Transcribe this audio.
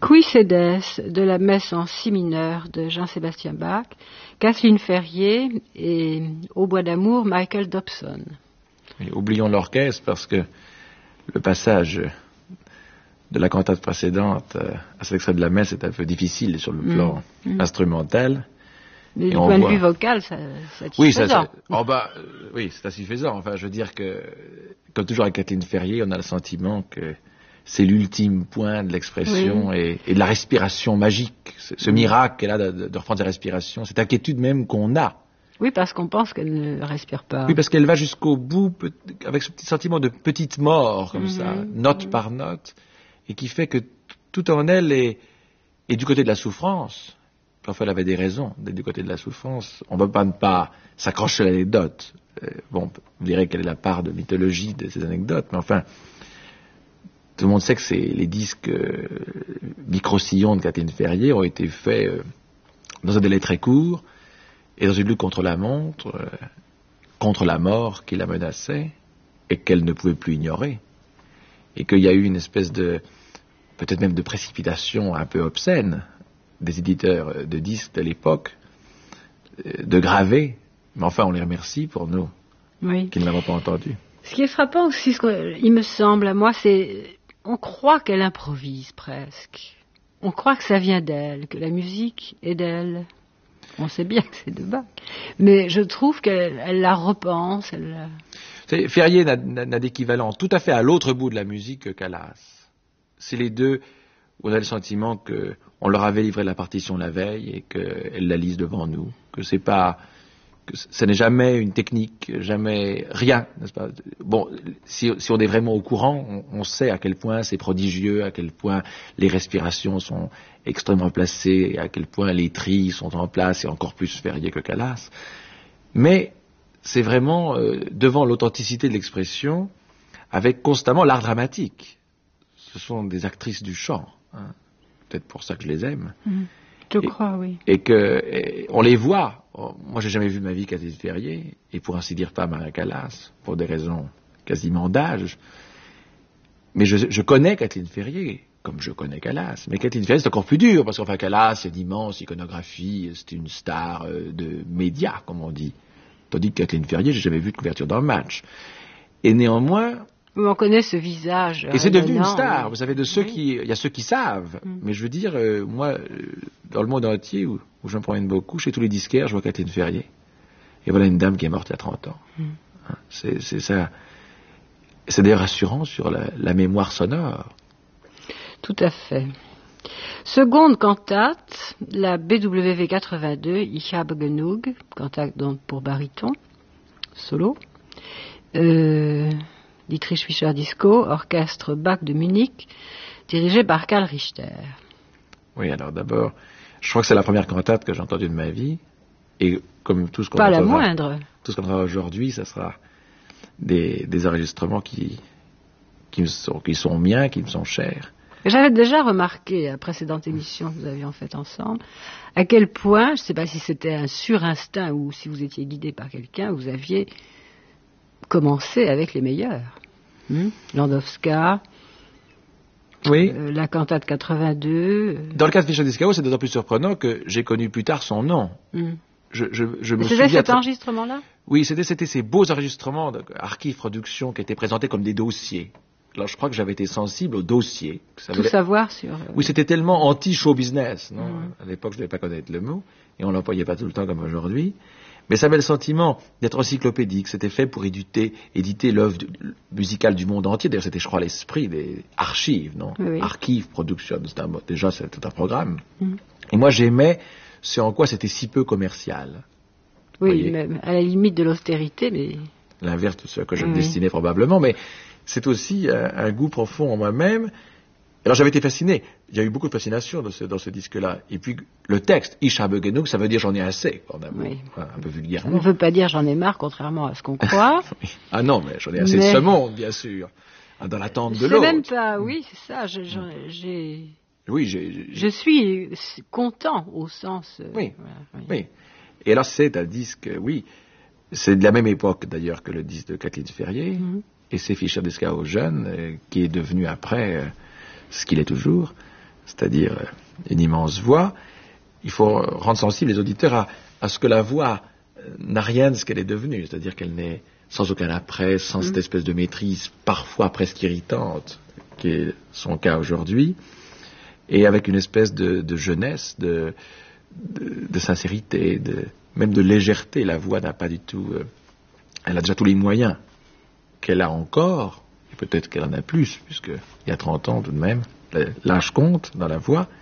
Qui sedes de la messe en si mineur de Jean-Sébastien Bach, Kathleen Ferrier et Au bois d'amour, Michael Dobson. Et oublions l'orchestre parce que le passage de la cantate précédente à cet extrait de la messe est un peu difficile sur le plan instrumental. Mais du point de vue vocal, c'est satisfaisant. Oui, c'est satisfaisant. Enfin, je veux dire que, comme toujours avec Kathleen Ferrier, on a le sentiment que c'est l'ultime point de l'expression et de la respiration magique. Ce miracle qu'elle a de reprendre sa respiration, cette inquiétude même qu'on a. Oui, parce qu'on pense qu'elle ne respire pas. Oui, parce qu'elle va jusqu'au bout avec ce petit sentiment de petite mort, comme ça, note par note, et qui fait que tout en elle est du côté de la souffrance. Parfois, elle avait des raisons d'être du côté de la souffrance. On ne peut pas s'accrocher à l'anecdote. Vous direz quelle est la part de mythologie de ces anecdotes, mais enfin, tout le monde sait que les disques micro-sillons de Kathleen Ferrier ont été faits dans un délai très court et dans une lutte contre la montre, contre la mort qui la menaçait et qu'elle ne pouvait plus ignorer. Et qu'il y a eu une espèce peut-être même de précipitation un peu obscène des éditeurs de disques de l'époque, de graver, mais enfin on les remercie pour nous, qui ne l'avons pas entendu. Ce qui est frappant aussi, il me semble à moi, c'est on croit qu'elle improvise presque. On croit que ça vient d'elle, que la musique est d'elle. On sait bien que c'est de Bach, mais je trouve qu'elle la repense. Ferrier n'a d'équivalent tout à fait à l'autre bout de la musique que Callas. C'est les deux où on a le sentiment qu'on leur avait livré la partition la veille et qu'elles la lisent devant nous, que ce n'est jamais une technique, jamais rien, n'est-ce pas? Bon, si on est vraiment au courant, on sait à quel point c'est prodigieux, à quel point les respirations sont extrêmement placées, à quel point les trilles sont en place, et encore plus Ferrier que Callas. Mais c'est vraiment devant l'authenticité de l'expression, avec constamment l'art dramatique. Ce sont des actrices du chant, hein. Peut-être pour ça que je les aime. Je crois, oui. Et on les voit. Moi, j'ai jamais vu de ma vie Kathleen Ferrier, et pour ainsi dire pas Maria Callas, pour des raisons quasiment d'âge. Mais je connais Kathleen Ferrier, comme je connais Callas. Mais Kathleen Ferrier, c'est encore plus dur, parce qu'enfin Callas, c'est d'immense iconographie, c'est une star de médias, comme on dit. Tandis que Kathleen Ferrier, j'ai jamais vu de couverture d'un match. Et néanmoins... On connaît ce visage. Et c'est devenu une star. Vous savez, il y a ceux qui savent. Mais je veux dire, moi, dans le monde entier, où je me promène beaucoup, chez tous les disquaires, je vois Kathleen Ferrier. Et voilà une dame qui est morte il y a 30 ans. C'est ça. C'est d'ailleurs rassurant sur la mémoire sonore. Tout à fait. Seconde cantate, la BWV 82, Ich habe genug, cantate donc pour baryton, solo. Dietrich Fischer-Dieskau, orchestre Bach de Munich, dirigé par Karl Richter. Oui, alors d'abord, je crois que c'est la première cantate que j'ai entendue de ma vie, et comme tout ce qu'on pas la moindre. Tout ce qu'on entendra aujourd'hui, ça sera des enregistrements qui sont miens, qui me sont chers. J'avais déjà remarqué à la précédente émission que nous avions faite ensemble, à quel point, je ne sais pas si c'était un surinstinct ou si vous étiez guidé par quelqu'un, vous aviez commencé avec les meilleurs. Landowska, oui. La cantate 82. Dans le cas de Fischer-Dieskau, c'est d'autant plus surprenant que j'ai connu plus tard son nom. Je me c'était cet enregistrement-là? Oui, c'était ces beaux enregistrements d'Archive Production qui étaient présentés comme des dossiers. Alors je crois que j'avais été sensible aux dossiers. Tout savoir sur... Oui, c'était tellement anti-show business. Non à l'époque, je ne devais pas connaître le mot, et on ne l'employait pas tout le temps comme aujourd'hui. Mais ça avait le sentiment d'être encyclopédique. C'était fait pour éditer l'œuvre musicale du monde entier. D'ailleurs, c'était, je crois, l'esprit des archives, non? Oui. Archive Production, déjà, c'était un programme. Et moi, j'aimais ce en quoi c'était si peu commercial. Oui, même à la limite de l'austérité, mais... L'inverse de ce que je me destinais probablement, mais c'est aussi un goût profond en moi-même. Alors j'avais été fasciné. Il y a eu beaucoup de fascination dans ce disque-là. Et puis le texte, Ich habe genug, ça veut dire j'en ai assez, un peu vulgairement. Ça ne veut pas dire j'en ai marre, contrairement à ce qu'on croit. Ah non, mais j'en ai assez de ce monde, bien sûr. Dans l'attente de l'autre. C'est même pas, oui, c'est ça. Je suis content au sens. Oui. Et alors c'est un disque, oui, c'est de la même époque d'ailleurs que le disque de Kathleen Ferrier. Et c'est Fischer-Dieskau jeune qui est devenu après ce qu'il est toujours, c'est-à-dire une immense voix, il faut rendre sensible les auditeurs à ce que la voix n'a rien de ce qu'elle est devenue, c'est-à-dire qu'elle n'est sans aucun après, sans cette espèce de maîtrise parfois presque irritante, qui est son cas aujourd'hui, et avec une espèce de jeunesse, de sincérité, même de légèreté. La voix n'a pas du tout... elle a déjà tous les moyens qu'elle a encore, et peut-être qu'elle en a plus, puisqu'il y a 30 ans tout de même, l'âge compte dans la voix,